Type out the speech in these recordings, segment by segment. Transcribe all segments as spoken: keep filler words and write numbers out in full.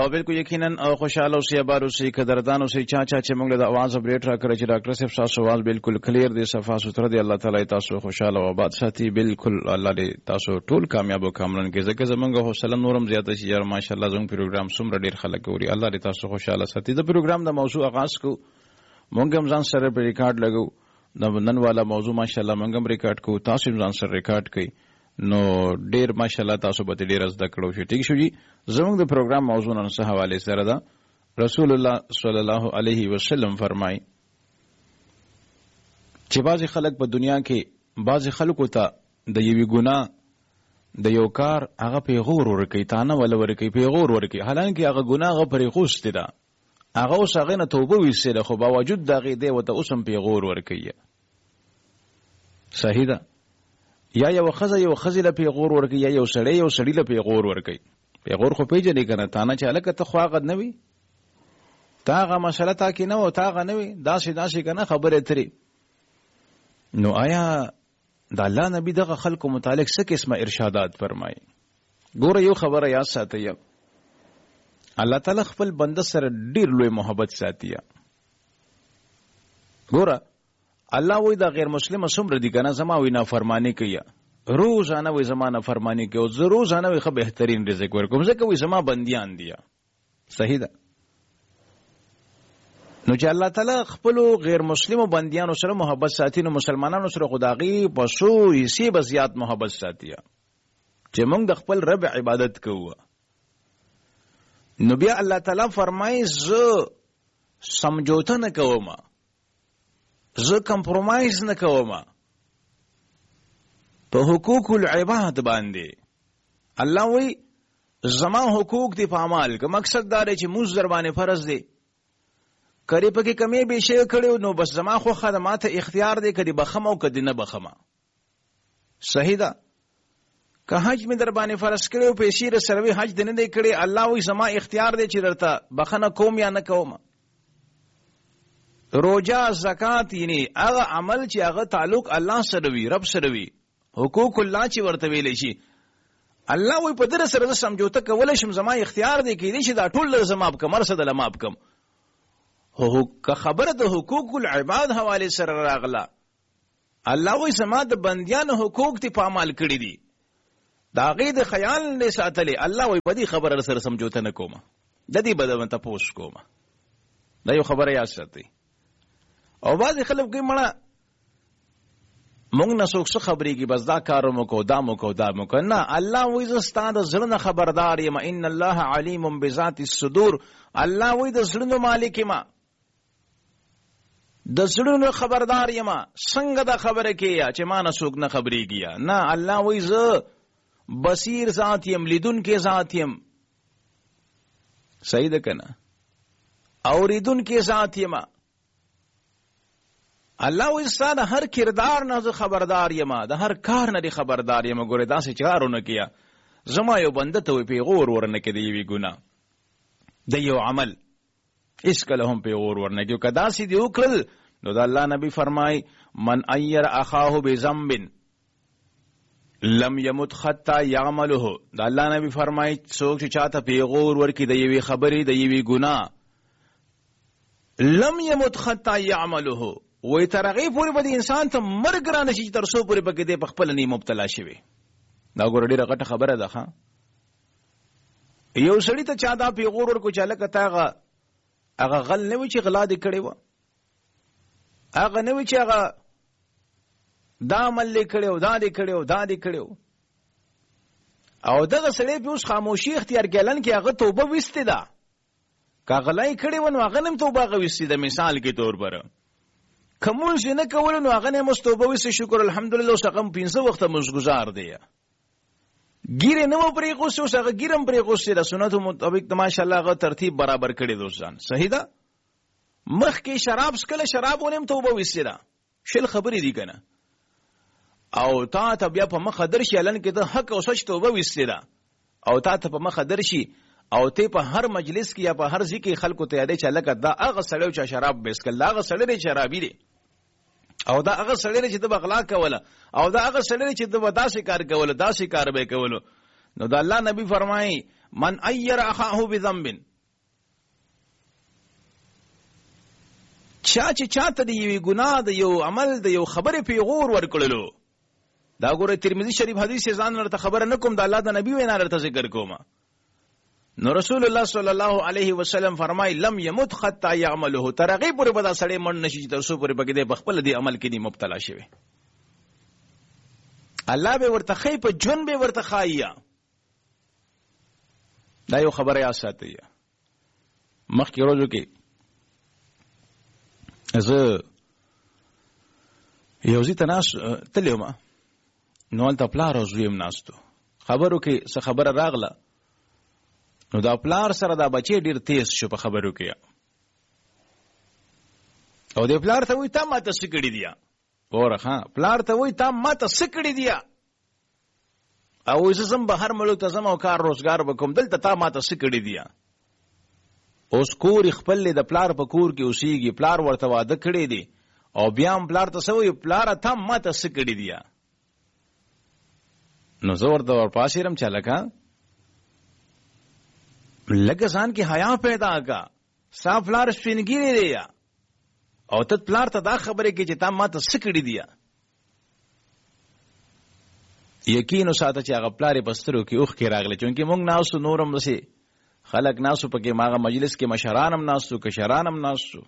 او بالکل یقینا خوشاله اوسئ آباد اوسئ قدردان اوسئ چا چا چې موږ له आवाज اپډیټ را کړی چې ډاکټر صاحب تاسو आवाज بالکل کلیر دی صفا ستر دی الله تعالی تاسو خوشاله او آباد ساتي بالکل الله دې تاسو ټول کامیاب او کامران کې ځکه زمونږ حوصله نورم زیاته شي یار ماشاءالله زموږ پروګرام څومره ډیر خلک ګوري الله دې تاسو خوشاله ساتي د پروګرام د موضوع آغاز کو مونږ هم ځان سره په ریکارډ لګو نن والا موضوع ماشاءالله مونږ هم ریکارډ کو تاسو هم ځان سره ریکارډ کړئ نو ډیر ماشاءالله تاسو به ډیر زده کړو شي ٹھیک شو جی زموږ د پروګرام موضوع نن څه حواله سره ده رسول الله صلی الله علیه وسلم فرمای چې بعضی خلک په دنیا کې بعضی خلکو ته د یوې ګناه د یو کار هغه پیغور ورکوي تانه ولا ورکوي پیغور ورکوي حالانکه هغه ګناه هغه پرې خوسته ده هغه اوس هغه نه توبه ویسته خو باوجود دغه دی وته اوسم پیغور ورکوي صحیح ده یا یو خزه یو خزه له پیغور ورکوي یا یو سړی یو سړی له پیغور ورکوي پیغور خو پیژنې کنه تانه چې الکه ته خواغد نه وي تاغه مسله تا کې نه و تاغه نه وي داسې داسې کنه خبره تری نو آیا د الله نبی دغه خلکو متعلق څه قسمه ارشادات فرمایي ګوره یو خبره یاد ساتئ الله تعالی خپل بنده سره ډیر لوی محبت ساتي ګوره الله وی دا غیر مسلمان څومره دي کنه زما وی نافرمانی کوي روزانه وی زما نافرمانی کوي او زه روزانه وی خو بهترین رزق ورکوم ځکه وی زما بنديان دي صحیح ده نو چې الله تعالی خپل غیر مسلمو بنديانو سره محبت ساتي نو مسلمانانو سره خدایي پسو یې به زیات محبت ساتي چې موږ د خپل رب عبادت کوو نو بیا الله تعالی فرمایي زه سمجوته نه کوم زه کمپرومایز نه کوم په حقوق العباد باندې الله وی زما حقوق دی په اعمال که مقصد دا دی چې موږ در باندې فرض دی کړي پکې کمی به شی کړو نو بس زما خو خدمات اختیار دی کړي بخم او کدی نه بخم صحیح ده که حج می در باندې فرض کړو پیسې سروي حج دنه دی کړي الله وی زما اختیار دی چې درته بخنه کوم یا نه کوم روزه زکات یعنی هغه عمل چې هغه تعلق الله سره وي رب سره وي حقوق الله چې ورته ویل شي الله وی په در سره سمجوته کول شم زما اختیار دی کې دي چې دا ټول زما په کمر سره د لماب کم هو که خبره د حقوق العباد حواله سره راغله الله وی زما د بنديان حقوق ته پامال کړی دي دا غي د خیال نه ساتلې الله وی په دې خبره سره سمجوته نه کومه د دې بدون ته پوښ کومه دا یو خبره یاد ساتي او باز خلک کې مړه مونږ نه څوک څه خبرې کې بس دا کارو مو کو دا مو کو دا مو کو نه الله وی زستاد زړه خبردار یم ان الله علیم بذات الصدور الله وی د زړه مالک ما د زړه خبردار یم څنګه دا خبره کې چې ما نه څوک نه خبرې کیه نه الله وی ز بصیر ذات یم لیدون کې ذات یم صحیح ده کنه اوریدون کې ذات یم الله وی ستاسو هر کردار نه خبردار یم د هر کار نه خبردار یم ګوره داسې چارونه کیه زما یو بنده ته پیغور ورنه کې دی وی ګنا د یو عمل اس کله هم پیغور ورنه کې کدا سي دی وکړل نو د الله نبی فرمای من ایر اخاه بذنب لم يمت حتى يعمله د الله نبی فرمای څوک چې چاته پیغور ورکې د یوې خبرې د یوې ګنا لم يمت حتى يعمله وې ترغه پوری به انسان ته مرګ را نشي تر څو پوری به کې د خپل نه مبتلا شي دا ګور ډیره غټه خبره ده ها یو سړی ته چا دا پیغور ورکو چاله کتاغه هغه غل نه وی چې غلا دې کړي و هغه نه وی چې هغه دا عمل کړي و دا دې کړي و دا دې کړي و او دغه سړی په اوس خاموشي اختیار کړلن کې هغه توبه وسته ده کاغلای کړي و نو هغه نم توبه غوښتي د مثال کې تور پر کومون چې نه کول نو هغه نه مستوبه وسه شکر الحمدلله اوس هغه پنځه وخت مزګزار دی ګیره نو پرې غوسه اوس هغه ګیرم پرې غوسه د سنت مطابق ماشاءالله هغه ترتیب برابر کړی دوستان صحیح ده مخ کې شراب سکله شراب ونیم توبه وسه ده شل خبرې دي کنه او تا ته بیا په مخ درشي لن کې ته حق او سچ توبه وسه ده او تا ته په مخ درشي او ته په هر مجلس کې یا په هر ځای کې خلکو ته یادې چې لکه دا هغه سړی چې شراب بسکل هغه سړی شرابي دی او دا هغه سړی چې د بغلا کوله او دا هغه سړی چې د وداسې کار کوله داسې کار به کولو نو دا الله نبی فرمایي من ایر اخاه بذنب چا چې چاته د یوې ګناه د یو عمل د یو خبرې پیغور ورکړلو، دا ګوره ترمذی شریف حدیث ځان ورته خبره نه کوم، د الله د نبی وینا درته ذکر کوم. نو رسول الله صلی الله علیه وسلم فرمای لم يمت حتى يعمله، ترغه پورې به دا سړی مړ نشي تر څو پورې بګې د خپل دی عمل کې دی مبتلا شوی. الله به ورته خی په جون به ورته خایا. دا یو خبره یا ساتي. مخکې ورځو کې زه یو ځای ته ناست تللی وم، نو هلته پلار او زوی هم ناستو. خبرو کې څه خبره راغله، نو دا پلار سره دا بچی ډیر تیز شو په خبرو کې، او د پلار ته وایي تا ماته څه کړي دي. وره ها پلار ته وایي تا ماته څه کړي دي، او زه ځم بهر ملک ته ځم او کار روزګار به کوم، دلته تا ماته څه کړي دي. اوس کور خپل د پلار په کور کې اوسېږي، پلار ورته واده کړی دی او بیا هم پلار ته څه وایي پلاره تا ماته څه کړي دي. نو زه ورته ورپاسېرم چې هلکه لکه ځان کې حیا پیدا کا، ستا پلار سپینګیری دی او ته پلار ته دا خبرې کې چې تا ماته څه کړي دي. یقین وساته چې هغه پلار یې په سترګو کې اوښکې راغلې، چونکې موږ ناستو، نور هم داسې خلک ناستو، پکې ماغه مجلس کې مشران هم ناستو، کشران هم ناستو.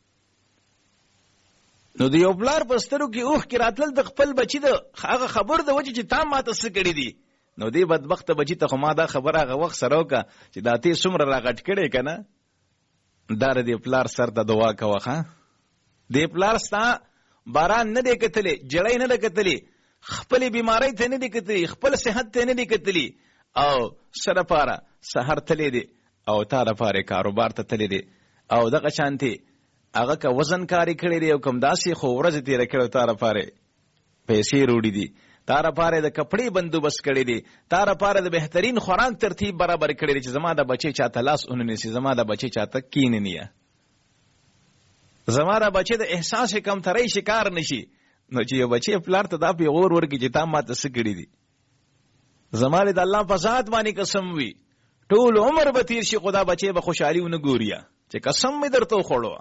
نو د یو پلار په سترګو کې اوښکې راتلل د خپل بچي د هغه خبر د وجې چې تا ماته څه کړي دي. نو دې بدبخته بچي ته خو ما دا خبره هغه وخت سره وکړه چې دا ته څومره راغټ کړې که نه، دا د دې پلار سر ته دعا کوه. ښه دې پلار ستا باران نه دی کتلی، جړی نه ده کتلی، خپلې بیمارۍ ته نه دی کتلی، خپل صحت ته نه دی کتلی، او څه دپاره سهار تللی دی او تا دپاره کاروبار ته تللی دی، او دغه شانتې هغه که وزن کاری کړی دی او کوم داسې خو ورځې تېره کړې تا دپاره پیسې روړي دي، تا دپاره د کپړې بندوبست کړی دی، تا دپاره د بهترین خوراک ترتیب برابر کړی دی چې زما د بچی چاته لاس ونیسي، زما د بچی چاته کیننیه، زما د بچی د احساس کمترۍ شکار نشي. نو چې یو بچی پلار ته دا پیغور ورکړي چې تا ماته څه کړي دي، زما د الله په ذات باندې قسم وي ټول عمر به تیر شي، خو دا بچی به خوشحالي ونه ګوري چې قسم مې درته وخوړو.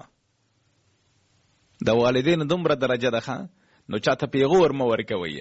د والدینو دومره درجه ده ښه، نو چاته پیغور مه ورکوئ،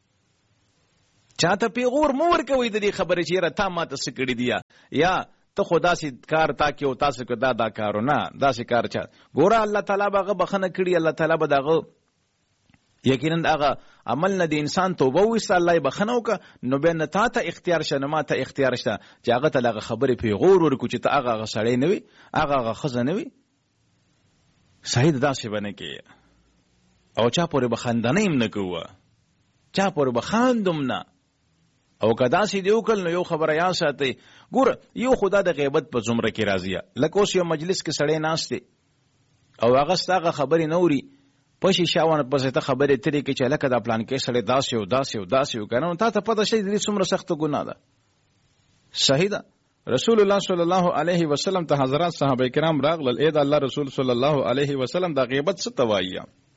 چاته پیغور مه ورکوئ د دې خبرې چې یاره تا ماته څه کړي دي، یا ته خو داسې کار تا کې او تاسو کې دا دا کارو نه، داسې کار چا ګوره الله تعالی به هغه بخښنه کړي، الله تعالی به د هغه یقینا هغه عمل نه د انسان توبه وویسته، الله یې بخښنه وکړه، نو بیا نه تا ته اختیار شته نه ما ته اختیار شته چې هغه ته هغه خبرې پیغور ورکړو چې ته هغه هغه سړی نه وي، هغه هغه ښځه نه وي. صحیح ده داسې به نه کیې، او چا پورې به خندنۍ هم نه کوه، چا پورې به خاندم نه. او که داسې دې وکړل نو یو خبره یاد ساتئ، ګوره یو خو دا د غیبت په زمره کې راځي، لکه اوس یو مجلس کې سړی ناست دی او هغه ستا هغه خبرې نه اوري، پشي شاوانه پسې ته خبرې ترې کې چې هلکه دا پلان کې سړی داسې و داسې و داسې و که نه، نو تا ته پته شي د دې څومره سخته ګناه ده. صحیح ده. رسول الله صلی الله علیه وسلم ته حضرات صحابه کرام راغلل، ای د الله رسول صلی الله علیه وسلم دا غیبت څه ته وایي،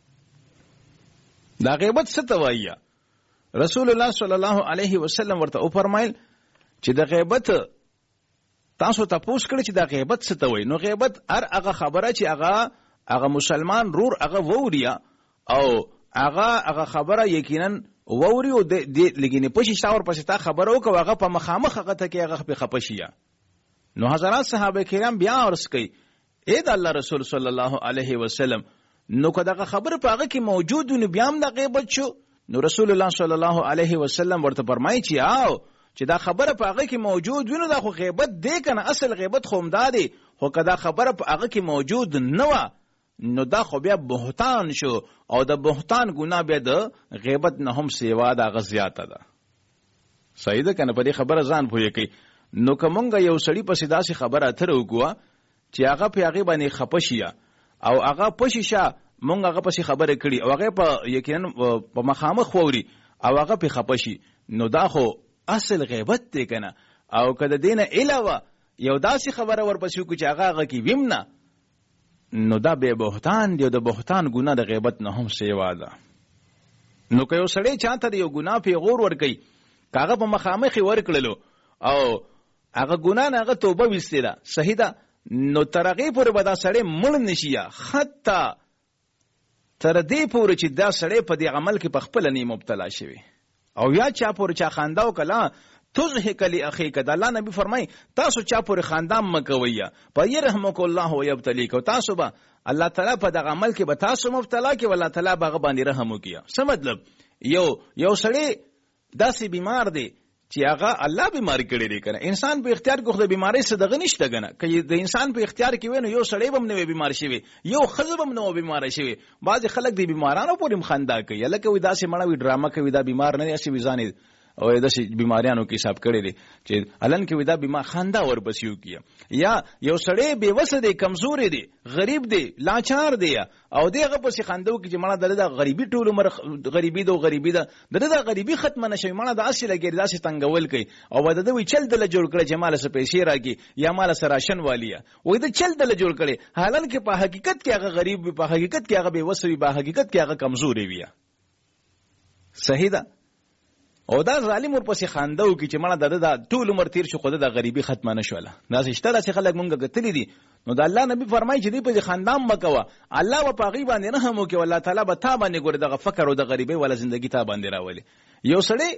دا غیبت څه ته وایي. رسول الله صلی الله علیه وسلم ورته وفرمایل چې د غیبت تاسو تپوس کړئ چې دا غیبت څه ته وایي. نو غیبت هر هغه خبره چې هغه هغه مسلمان رور هغه ووریا او هغه هغه خبره یقینا ووري او د لګینې پشي شاور پسې تا خبره وکړه، هغه په مخامخ هغه ته کې هغه په خپشیا. نو حضرات صحابه کرام بیا ورس کوي، اے د الله رسول صلی الله علیه وسلم، نو که دغه خبره په هغه کې موجود نو بیا هم د غیبت شو. نو رسول الله صلی الله علیه وسلم ورته فرمایي چې آو چې دا خبره په هغه کې موجود وینو دا خو غیبت دی کنه، اصل غیبت خو همدا دی، خو که دا خبره په هغه کې موجود نه وه نو دا خو بیا بهتان شو، او د بهتان ګناه بیا د غیبت نه هم سیوا د هغه زیاته ده. صحیح ده کنه، په دې خبره ځان پوهې کوي. نو که مونږ یو سړي پسې داسې خبره اتره وکړو چې هغه په هغې باندې خفه شي او هغه پشي شه، مونږ هغه پسې خبره کړي او هغه په یقینا په مخامخ ووري او هغه په خفه شي، نو دا خو اصل غیبت دی کنه. او که د دې نه علاوه یو داسې خبره ورپسې وکړو چې هغه هغه کې ویم نه، نو دا به بهتان دی او د بهتان ګناه د غیبت نه هم سیوا ده. نو که یو سړی چاته د یو ګناه پیغور ورکوي، که هغه په مخامخ ورکړلو او هغه ګناه نه هغه توبه ویستې ده، صحیح ده، نو تر هغې پورې به دا سړی مړ نشي، یا حتی تر دې پورې چې دا سړی په دې عمل کې په خپله نه مبتلا شوی، او یا چا پورې چا خندا وکړه تضحک لاخیک. د الله نبی فرمای تاسو چا پورې خندا مه کوئ، فیرحمک الله ویبتلیک، تاسو به الله تعالی په دغه عمل کې به تاسو مبتلا کې، والله تعالی به هغه باندې رحم وکړي. څه مطلب؟ یو یو سړی داسې بیمار دی چې هغه الله بیماری کړی دی کنه، انسان په اختیار کې خو د بیماری څه دغه نشته کنه، که د انسان په اختیار کې وي نو یو سړی به هم نه بیمار شوی، یو ښځه به هم نه بیماره شوی. بعضې خلک د بیمارانو پورې خندا کوي، هلکه وایي داسې مړه وي ډرامه کوي دا بیمار نه دی، هسې وي ځان او داسې بیماریانو کې حساب کړی دی چې الان کې وي دا بیمار خندا ورپسې وکړي. یا یو سړی بېوسه دی، کمزوری دی، غریب دی، لاچار دی، او دی هغه پسې خندا وکړي چې مړه د ده غریبي ټول عمر غریبي ده او غریبي ده، د ده دا غریبي ختمه نه شوي، مړه د هسې لګېږي داسې تنګول کوي، او به د ده وایي چل دله جوړ کړی چې ماله څه پیسې راکړي یا ماله څه راشن والي، وایي ده چل دله جوړ کړی، حالان کې په حقیقت کې هغه غریب وي، په حقیقت کې هغه بېوسه وي، په حقیقت کې هغه کمزوری وي. صحیح ده؟ او دا ظالم ورپسې خنده وکړي چې مړه د ده دا ټول عمر تیر شو خو د غریبي ختمه نه شوله. داسې شته داسې خلک مونږ کتلي دي. نو د الله نبي فرمایي چې دوی پسې خندا هم مه کوه، الله به په هغوی باندې رحم وکړي، والله تعالی به تا باندې ګوري دغه فقر او د غریبۍ والا زندګي تا باندې راولي. یو سړی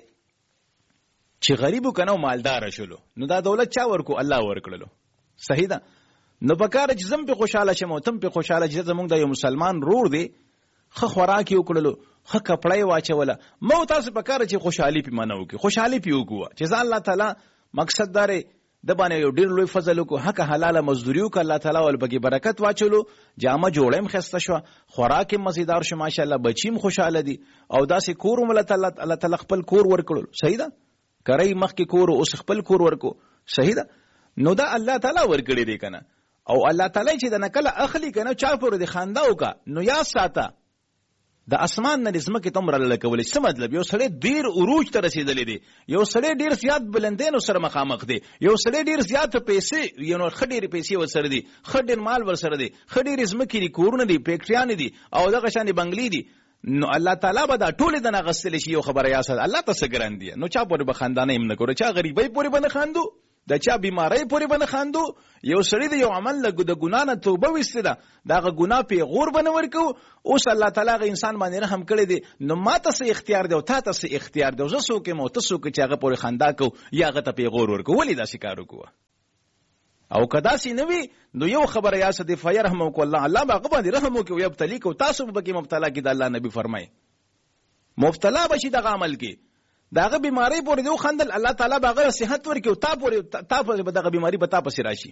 چې غریب و که نه مالداره شولو نو دا دولت چا ورکو؟ الله ورکړلو. صحیح ده؟ نو پکاره چې زم پې خوشحاله شم او تم پې خوشحاله چې زمونږ د یو مسلمان رور دی، ښه خوراک یې وکړلو، ښه کپړه یې واچوله، مو تاسو پکاره چې خوشحالي پې منه وکړي، خوشحالي پې وکړو چې ځان الله تعالی مقصد دا دی د باندې یو ډېر لوی فضل وکړو، حق حلاله مزدوري وکړه، الله تعالی ول پکې برکت واچولو، جامه جوړه هم ښایسته شوه، خوراک هم مزیدار شو، ماشاءالله بچي هم خوشحاله دي، او داسې کور هم الله تعالی خپل کور ورکړلو. صحیح ده؟ کرۍ مخکې کور اوس خپل کور ورکو. صحیح ده؟ نو دا الله تعالی ورکړی دی که نه، او الله تعالی چې د نه کله اخلي که نه چا پورې د خندا وکړه نو یاد ساته د اسمان نه د ځمکې ته هم راله کولی. څه مطلب؟ یو سړی ډېر عروج ته رسېدلی دی، یو سړی ډېر زیات بلندینو سره مخامخ دی، یو سړی ډېر زیاته پیسې، یو ښه ډېرې پیسې ورسره دي، ښه ډېر مال ورسره دی، ښه ډېرې ځمکې دي، کورونه دي، فیکټریانې دي، او دغه شانې بنګلې دي. نو الله تعالی به دا ټولې د نه اخیستلی شي. یو خبره یاد ساته، الله ته څه ګران دي، نو چا پورې به خندانه هم نه کړو، چا غریبۍ پورې به نه خاندو، د چا بیماری پورې به نه خاندو. یو سړی د یو عمل له د ګناه نه توبه ویستې ده، د هغه ګناه پیغور به نه ورکوو. اوس الله تعالی هغه انسان باندې رحم کړی دی، نو ما ته څه اختیار دی او تا ته څه اختیار دی، زه څوک یم او ته څوک چې هغه پورې خندا کوو یا هغه ته پیغور ورکوو؟ ولې داسې کار وکړو؟ او که داسې نه وي نو یو خبره یاد ساتئ، فیرحمک الله، الله به هغه باندې رحم وکړي، ویبتلیک، او تاسو به پکې مبتلا کړي. د الله نبي فرمایي مبتلا به شي دغه عمل کې، د هغه بیماری پورې دی وخندل، الله تعالی به هغه صحت ورکړي او تا پورې تا پورې به دغه بیماري به تا پسې راشي.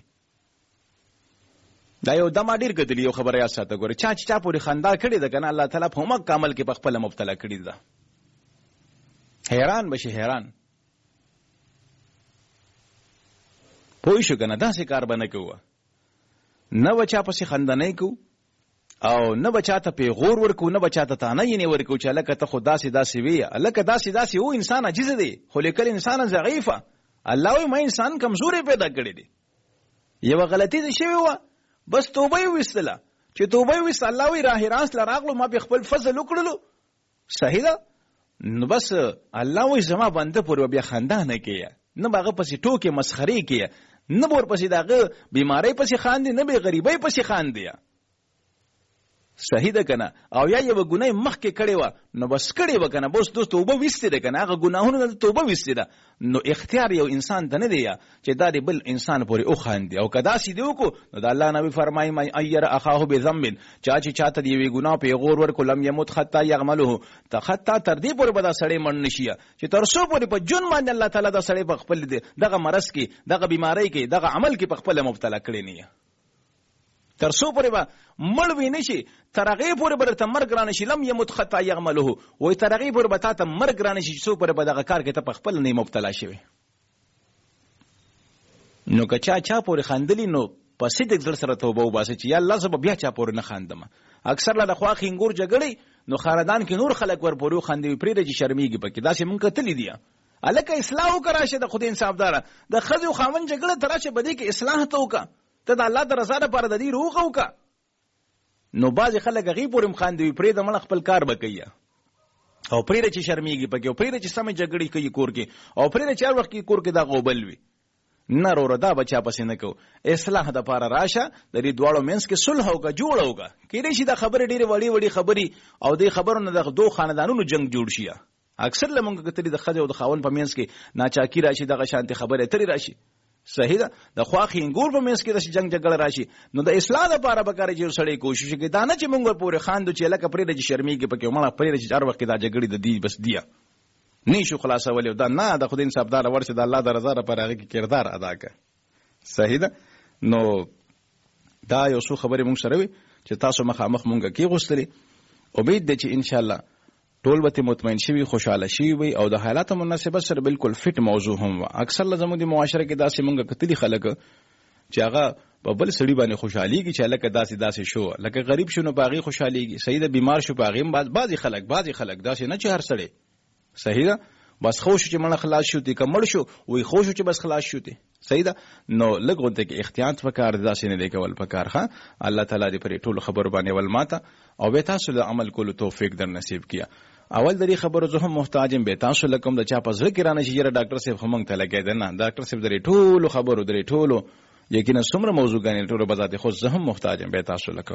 دا یو دما ډېر کتلي، یو خبره یاد ساته، ګورې چا چې چا پورې خندا کړې ده که نه الله تعالی په همغه عمل کې په خپله مبتلا کړي ده. حیران به شي، حیران. پوه شو که نه؟ داسې کار به نه کوو، نه به چا پسې خندنۍ کوو، او نه به چاته پیغور ورکو، نه به چاته تانه یې ورکو چې هلکه ته خو داسې داسې وي، هلکه داسې داسې و، انسان عجیزه دی، خو لیکل انسان ضعیفه. الله وایي ما انسان کمزوری پیدا کړی دی، یوه غلطي دې شوې وه، بس توبه یې ویستله، چې توبه یې ویسته الله وایي راه راست له راغلو، ما پې خپل فضل وکړلو. صحیح ده؟ نو بس الله وایي زما بنده پورې به بیا خندا نه کیه، نه به هغه پسې ټوکې مسخرې کیه، نه به ورپسې د هغه بیمارۍ پسې خاندي، نه به یې غریبۍ پسې خاندي. صحیح ده که نه؟ او یا یوه ګناه مخکې کړې وه نو بس کړې وه که نه، بس دوست توبه ویستې ده که نه، هغه ګناهونو نه توبه ویستې ده، نو اختیار یو انسان ته نه دی چې دا د بل انسان پورې وخاندي. او که داسې دې وکړو نو د الله نبي فرمایي من ایر اخاه بذنب، چا چې چاته د یوې ګناه پیغور ورکړو لم یمت حتی یعمله، ته حتی تر دې پورې به دا سړی مړ نه شي، چې تر څو پورې په جون باندې الله تعالی دا سړی په خپل دغه مرض کې، دغه بیمارۍ کې، دغه عمل کې په خپله مبتلا کړی نه وي، تر څو پورې به مړ وي نه شي، تر هغې پورې به درته مرګ رانه شي. لم یمت حتی یعمله، وایي تر هغې پورې به تا ته مرګ رانه شي چې څو پورې به دغه کار کې ته په خپله نه مبتلا شوې. نو که چا چا پورې خندلي نو په صدق زړه سره توبه وباسي چې یا الله زه به بیا چا پورې نه خاندم. اکثر لا د خوا خینګور جګړې نو خاندان کې نور خلک ورپورې وخندوي، پرېږده چې شرمېږي پکې. داسې مونږ کتلي دي. هلکه اصلاح وکړه، راشه د خدای انصافداره د ښځې او خاوند جګړه ته راشه، په دې کې اصلاح ته وکړه، ته د الله د رضا لپاره د دې روغه وکړه. نو بعضې خلک هغې پورې هم خاندوي، پرېږده مړه خپل کار به کوي، او پرېږده چې شرمېږي پکې، او پرېږده چې سمې جګړې کوي کور کې، او پرېږده چې هر وخت کې کور کې دا غوبل وي. نه وروره دا بچا پسې نه کو اصلاح د پاره راشه د دې دواړو منځ کې صلح وکړه جوړه وکړه کېدای شي دا خبرې ډېرې وړې وړې خبرې او دې خبرو نه د دوه خاندانونو جنګ جوړ شي اکثر لمونږ کتلې د ښځې او د خاوند په منځ کې ناچاکي راشي دغه شانتې خبرې ترې راشي صحیح ده د خواخې انګور په منځ کې د جنګ جګړه راشي نو د اصلاح لپاره پکار چې سړی کوشش کوي دا نه چې مونږ پورې خاندو چې لکه پرې د شرمېږي پکې مړه پرې چې هر وخت دا جګړې د دې بس دیا نه شو خلاصولې دا نه د خدای انصاف دار ورشه د الله د رضا لپاره هغه کې کردار ادا کړه صحیح ده نو دا یو څو خبرې مونږ سره وي چې تاسو مخامخ مونږ کې غوښتلې امید ده چې ان شاء الله ټول به مطمئن شي خوشاله شي وي او د حالات مناسبت سره بالکل فټ موضوع هم وا اکثر لزمو د معاشره کې داسې مونږ کتلي خلک چې هغه په بل سړي باندې خوشحاليږي چې لکه داسې داسې شو لکه غریب شو نو باغی خوشحاليږي صحیح ده بیمار شو باغی باز بعضي خلک بعضي خلک داسې نه چې هر سړی صحیح ده بس خوش چې مړه خلاص شو دي کمړ شو وای خوش چې بس خلاص شو دي صحیح ده نو لګونته کې احتیاط وکړ داسې نه دی کول پکار ها الله تعالی دې پر ټول خبر باندې ول ماته او به تاسو له عمل کولو توفیق در نصیب کیا اول درې خبرو زه هم محتاجم به تاسو لکم د چا په زړه کې رانه چې ډاکټر صاحب هم ته لګیدل نه ډاکټر صاحب درې ټول خبرو درې ټولو یقینا څومره موضوع غنې ټول بذات خو زه هم محتاجم به تاسو لکم